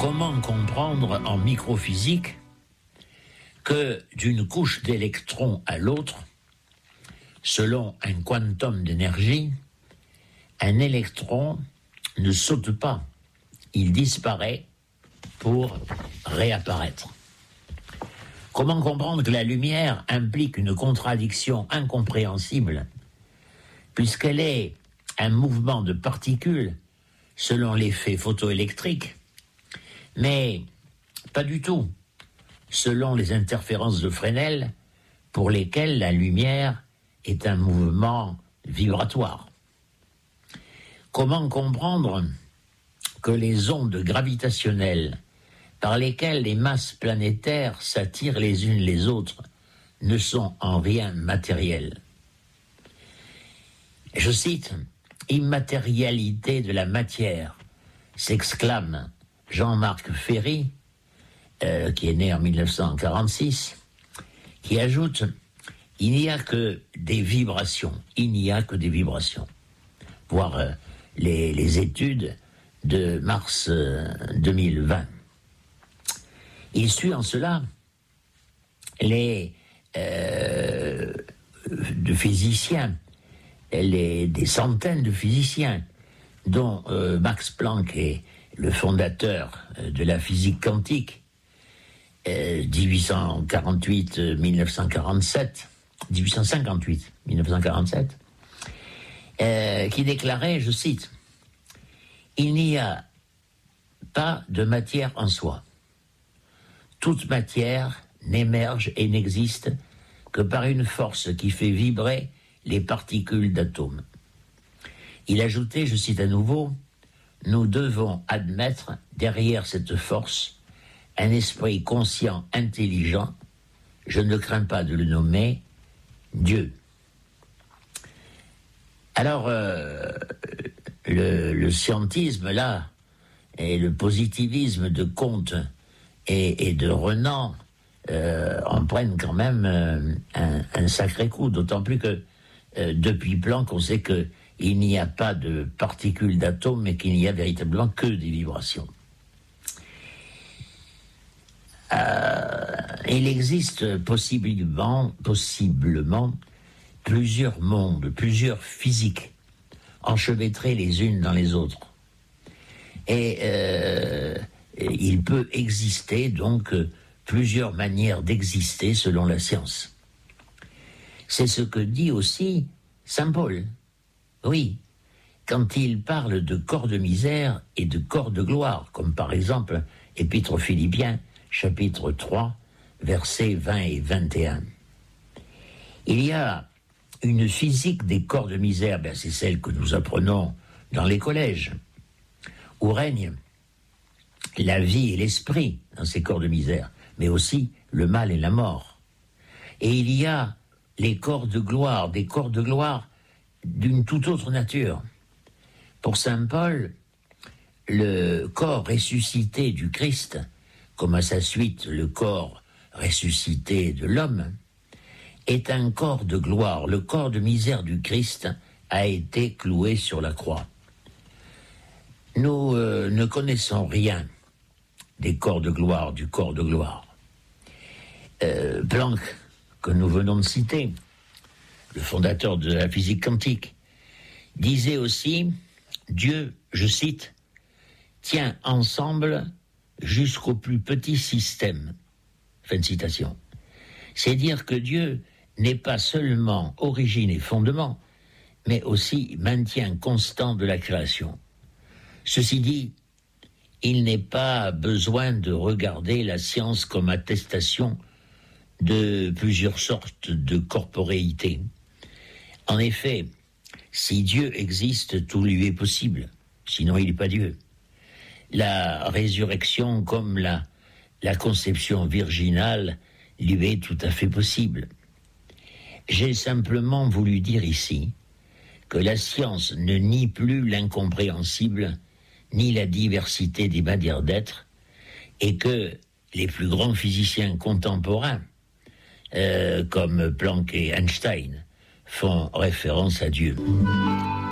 Comment comprendre en microphysique que d'une couche d'électrons à l'autre, selon un quantum d'énergie, un électron ne saute pas, il disparaît pour réapparaître. Comment comprendre que la lumière implique une contradiction incompréhensible, puisqu'elle est un mouvement de particules selon l'effet photoélectrique, mais pas du tout selon les interférences de Fresnel, pour lesquelles la lumière est un mouvement vibratoire. Comment comprendre que les ondes gravitationnelles par lesquelles les masses planétaires s'attirent les unes les autres ne sont en rien matérielles? Je cite, « Immatérialité de la matière », s'exclame Jean-Marc Ferry, qui est né en 1946, qui ajoute « Il n'y a que des vibrations, il n'y a que des vibrations », voire les études de mars 2020. Il suit en cela les de physiciens, des centaines de physiciens, dont Max Planck est le fondateur de la physique quantique, 1858-1947, qui déclarait, je cite, « Il n'y a pas de matière en soi. Toute matière n'émerge et n'existe que par une force qui fait vibrer les particules d'atomes. » Il ajoutait, je cite à nouveau, « Nous devons admettre derrière cette force un esprit conscient, intelligent, je ne crains pas de le nommer, Dieu. » Alors, le scientisme, là, et le positivisme de Comte et de Renan en prennent quand même un sacré coup, d'autant plus que depuis Planck, on sait qu'il n'y a pas de particules d'atomes, mais qu'il n'y a véritablement que des vibrations. Il existe possiblement plusieurs mondes, plusieurs physiques, enchevêtrées les unes dans les autres. Et il peut exister donc plusieurs manières d'exister selon la science. C'est ce que dit aussi saint Paul. Oui, quand il parle de corps de misère et de corps de gloire, comme par exemple Épître aux Philippiens, chapitre 3, versets 20 et 21. Il y a une physique des corps de misère, c'est celle que nous apprenons dans les collèges, où règne la vie et l'esprit dans ces corps de misère, mais aussi le mal et la mort. Et il y a les corps de gloire, des corps de gloire d'une toute autre nature. Pour saint Paul, le corps ressuscité du Christ, comme à sa suite le corps ressuscité de l'homme, est un corps de gloire. Le corps de misère du Christ a été cloué sur la croix. Nous ne connaissons rien des corps de gloire, du corps de gloire. Planck, que nous venons de citer, le fondateur de la physique quantique, disait aussi, Dieu, je cite, tient ensemble jusqu'au plus petit système. Fin de citation. C'est dire que Dieu n'est pas seulement origine et fondement, mais aussi maintien constant de la création. Ceci dit, il n'est pas besoin de regarder la science comme attestation de plusieurs sortes de corporéité. En effet, si Dieu existe, tout lui est possible, sinon il n'est pas Dieu. La résurrection comme la conception virginale lui est tout à fait possible. J'ai simplement voulu dire ici que la science ne nie plus l'incompréhensible ni la diversité des manières d'être, et que les plus grands physiciens contemporains, comme Planck et Einstein, font référence à Dieu.